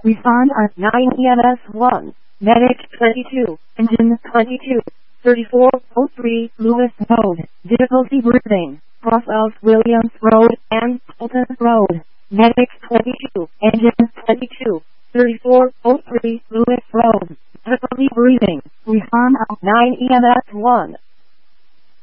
Respond on 9 EMS 1. Medic 22. Engine 22. 3403 Lewis Road. Difficulty breathing. Crosswells Williams Road and Fulton Road. Medic 22. Engine 22. 3403 Lewis Road. Difficulty breathing. Respond on 9 EMS 1.